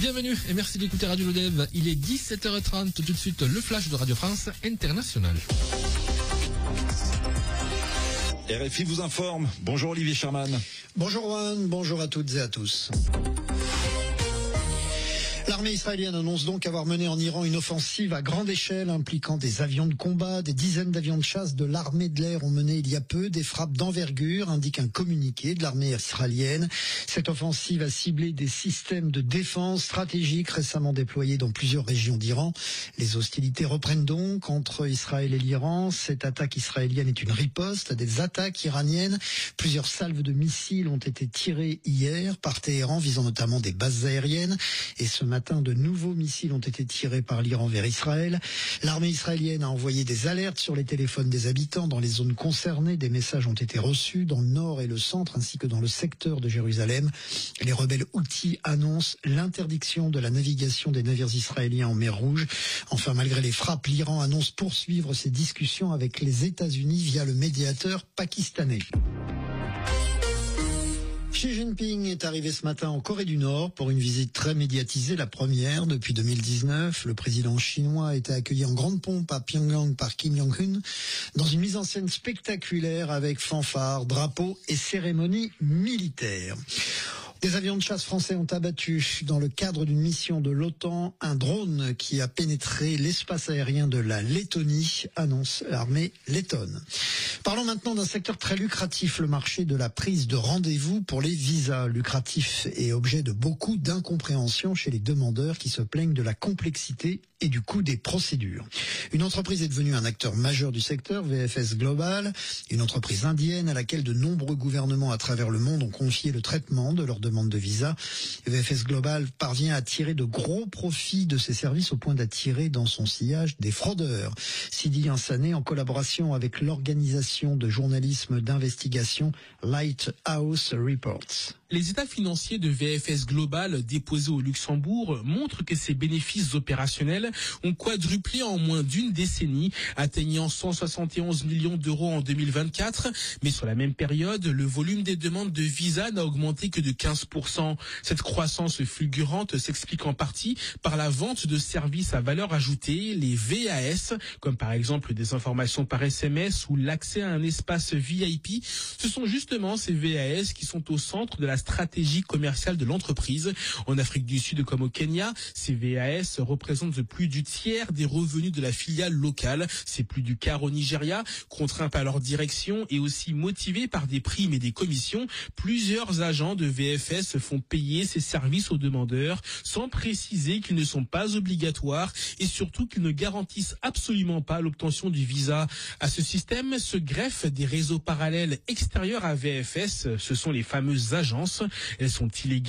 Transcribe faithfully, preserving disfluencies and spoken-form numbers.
Bienvenue et merci d'écouter Radio Lodève. Il est dix-sept heures trente, tout de suite le flash de Radio France Internationale. R F I vous informe. Bonjour Olivier Sherman. Bonjour Juan, bonjour à toutes et à tous. L'armée israélienne annonce donc avoir mené en Iran une offensive à grande échelle impliquant des avions de combat. Des dizaines d'avions de chasse de l'armée de l'air ont mené il y a peu des frappes d'envergure, indique un communiqué de l'armée israélienne. Cette offensive a ciblé des systèmes de défense stratégiques récemment déployés dans plusieurs régions d'Iran. Les hostilités reprennent donc entre Israël et l'Iran. Cette attaque israélienne est une riposte à des attaques iraniennes. Plusieurs salves de missiles ont été tirées hier par Téhéran, visant notamment des bases aériennes. Et ce matin, de nouveaux missiles ont été tirés par l'Iran vers Israël. L'armée israélienne a envoyé des alertes sur les téléphones des habitants dans les zones concernées. Des messages ont été reçus dans le nord et le centre ainsi que dans le secteur de Jérusalem. Les rebelles Houthis annoncent l'interdiction de la navigation des navires israéliens en mer Rouge. Enfin, malgré les frappes, l'Iran annonce poursuivre ses discussions avec les États-Unis via le médiateur pakistanais. Xi Jinping est arrivé ce matin en Corée du Nord pour une visite très médiatisée, la première depuis deux mille dix-neuf. Le président chinois a été accueilli en grande pompe à Pyongyang par Kim Jong-un dans une mise en scène spectaculaire avec fanfares, drapeaux et cérémonies militaires. Des avions de chasse français ont abattu, dans le cadre d'une mission de l'OTAN, un drone qui a pénétré l'espace aérien de la Lettonie, annonce l'armée lettonne. Parlons maintenant d'un secteur très lucratif, le marché de la prise de rendez-vous pour les visas. Lucratif et objet de beaucoup d'incompréhension chez les demandeurs qui se plaignent de la complexité et du coût des procédures. Une entreprise est devenue un acteur majeur du secteur, V F S Global, une entreprise indienne à laquelle de nombreux gouvernements à travers le monde ont confié le traitement de leurs demandes de visa. V F S Global parvient à tirer de gros profits de ses services au point d'attirer dans son sillage des fraudeurs. Sidi Insané, en collaboration avec l'organisation de journalisme d'investigation Lighthouse Reports. Les états financiers de V F S Global déposés au Luxembourg montrent que ses bénéfices opérationnels ont quadruplé en moins d'une décennie, atteignant cent soixante et onze millions d'euros en deux mille vingt-quatre. Mais sur la même période, le volume des demandes de visa n'a augmenté que de quinze pour cent. Cette croissance fulgurante s'explique en partie par la vente de services à valeur ajoutée, les V A S, comme par exemple des informations par S M S ou l'accès à un espace V I P. Ce sont justement ces V A S qui sont au centre de la stratégie commerciale de l'entreprise. En Afrique du Sud comme au Kenya, ces V A S représentent plus du tiers des revenus de la filiale locale. C'est plus du quart au Nigeria. Contraints par leur direction et aussi motivés par des primes et des commissions, plusieurs agents de V F S font payer ces services aux demandeurs sans préciser qu'ils ne sont pas obligatoires et surtout qu'ils ne garantissent absolument pas l'obtention du visa. À ce système se greffent des réseaux parallèles extérieurs à V F S. Ce sont les fameuses agences. Elles sont illégales